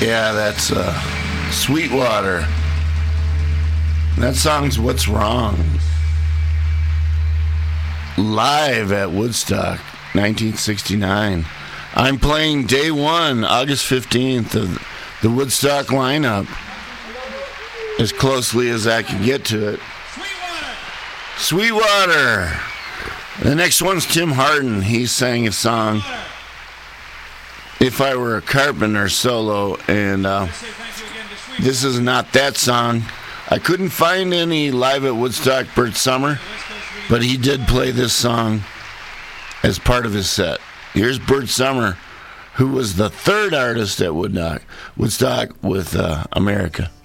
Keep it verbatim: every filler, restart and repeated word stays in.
Yeah, that's uh, Sweetwater. That song's What's Wrong. Live at Woodstock, nineteen sixty-nine. I'm playing day one, August fifteenth, of the Woodstock lineup, as closely as I can get to it. Sweetwater. The next one's Tim Hardin. He sang a song, If I Were a Carpenter, solo, and uh, this is not that song. I couldn't find any live at Woodstock Burt Summer, but he did play this song as part of his set. Here's Burt Summer, who was the third artist at Woodstock, Woodstock with uh, America.